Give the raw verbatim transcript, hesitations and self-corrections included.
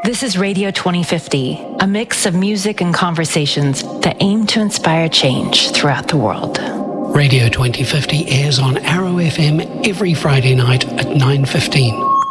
This is Radio twenty fifty, a mix of music and conversations that aim to inspire change throughout the world. Radio twenty fifty airs on Arrow F M every Friday night at nine fifteen.